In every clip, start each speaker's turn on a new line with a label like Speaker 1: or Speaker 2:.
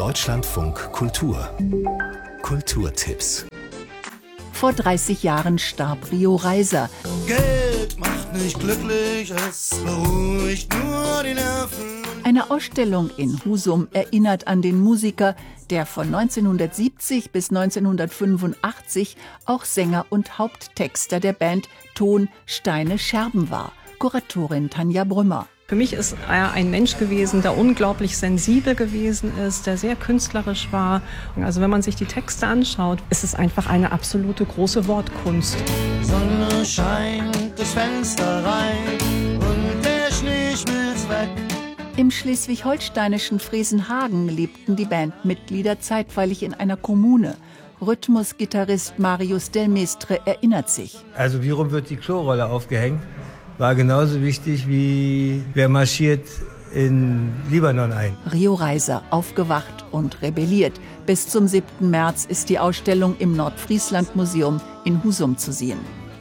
Speaker 1: Deutschlandfunk Kultur. Kulturtipps.
Speaker 2: Vor 30 Jahren starb Rio Reiser.
Speaker 3: Geld macht nicht glücklich, es beruhigt nur die Nerven.
Speaker 2: Eine Ausstellung in Husum erinnert an den Musiker, der von 1970 bis 1985 auch Sänger und Haupttexter der Band Ton, Steine, Scherben war. Kuratorin Tanja Brümmer.
Speaker 4: Für mich ist er ein Mensch gewesen, der unglaublich sensibel gewesen ist, der sehr künstlerisch war. Also wenn man sich die Texte anschaut, ist es einfach eine absolute große Wortkunst.
Speaker 3: Sonne scheint durchs Fenster rein und der Schnee schmilzt weg.
Speaker 2: Im schleswig-holsteinischen Fresenhagen lebten die Bandmitglieder zeitweilig in einer Kommune. Rhythmusgitarrist Marius Delmestre erinnert sich.
Speaker 5: Also wie rum wird die Klorolle aufgehängt, war genauso wichtig wie wer marschiert in Libanon ein.
Speaker 2: Rio Reiser, aufgewacht und rebelliert. Bis zum 7. März ist die Ausstellung im Nordfriesland-Museum in Husum zu sehen.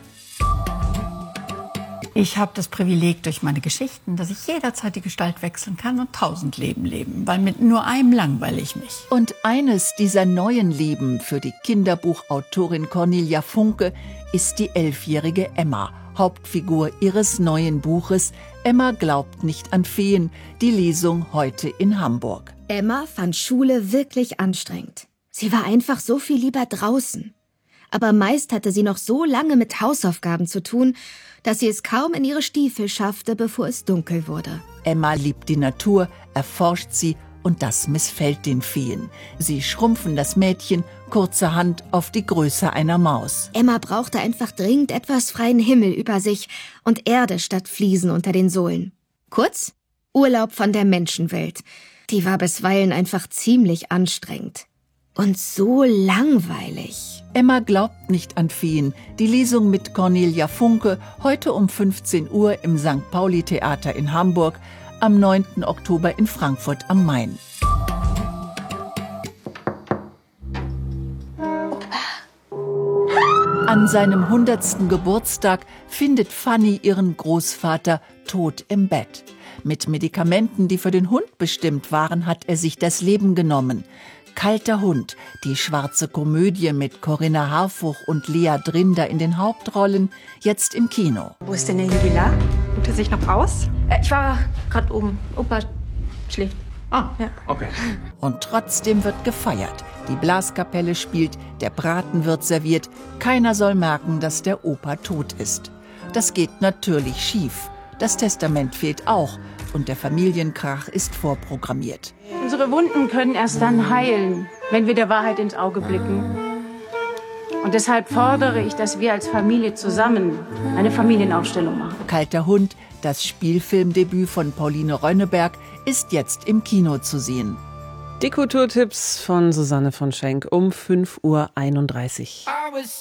Speaker 6: Ich habe das Privileg durch meine Geschichten, dass ich jederzeit die Gestalt wechseln kann und 1000 Leben leben, weil mit nur einem langweile ich mich.
Speaker 2: Und eines dieser neuen Leben für die Kinderbuchautorin Cornelia Funke ist die 11-jährige Emma, Hauptfigur ihres neuen Buches Emma glaubt nicht an Feen, die Lesung heute in Hamburg.
Speaker 7: Emma fand Schule wirklich anstrengend. Sie war einfach so viel lieber draußen. Aber meist hatte sie noch so lange mit Hausaufgaben zu tun, dass sie es kaum in ihre Stiefel schaffte, bevor es dunkel wurde.
Speaker 2: Emma liebt die Natur, erforscht sie und das missfällt den Feen. Sie schrumpfen das Mädchen kurzerhand auf die Größe einer Maus.
Speaker 7: Emma brauchte einfach dringend etwas freien Himmel über sich und Erde statt Fliesen unter den Sohlen. Kurz, Urlaub von der Menschenwelt. Die war bisweilen einfach ziemlich anstrengend. Und so langweilig.
Speaker 2: Emma glaubt nicht an Feen. Die Lesung mit Cornelia Funke heute um 15 Uhr im St. Pauli-Theater in Hamburg, am 9. Oktober in Frankfurt am Main. An seinem 100. Geburtstag findet Fanny ihren Großvater tot im Bett. Mit Medikamenten, die für den Hund bestimmt waren, hat er sich das Leben genommen. Kalter Hund, die schwarze Komödie mit Corinna Harfuch und Lea Drinder in den Hauptrollen, jetzt im Kino.
Speaker 8: Wo ist denn der Jubilar? Ruht er sich noch aus? Ich war gerade oben. Opa schläft.
Speaker 9: Ah,
Speaker 8: ja.
Speaker 9: Okay.
Speaker 2: Und trotzdem wird gefeiert. Die Blaskapelle spielt, der Braten wird serviert. Keiner soll merken, dass der Opa tot ist. Das geht natürlich schief. Das Testament fehlt auch und der Familienkrach ist vorprogrammiert.
Speaker 10: Unsere Wunden können erst dann heilen, wenn wir der Wahrheit ins Auge blicken. Und deshalb fordere ich, dass wir als Familie zusammen eine Familienaufstellung machen.
Speaker 2: Kalter Hund, das Spielfilmdebüt von Pauline Rönneberg, ist jetzt im Kino zu sehen.
Speaker 11: Die Kulturtipps von Susanne von Schenk um 5:31 Uhr.